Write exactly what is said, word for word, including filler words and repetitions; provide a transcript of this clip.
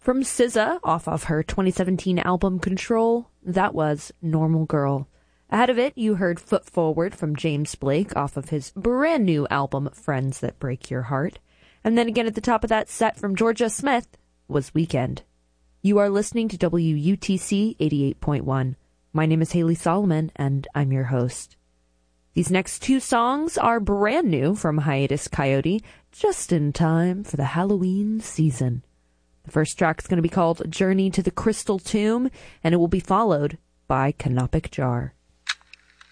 From S Z A, off of her twenty seventeen album Control, that was Normal Girl. Ahead of it, you heard Foot Forward from James Blake off of his brand new album Friends That Break Your Heart. And then again at the top of that set from Georgia Smith was Weekend. You are listening to W U T C eighty-eight point one. My name is Haley Solomon, and I'm your host. These next two songs are brand new from Hiatus Coyote, just in time for the Halloween season. The first track is going to be called Journey to the Crystal Tomb, and it will be followed by Canopic Jar.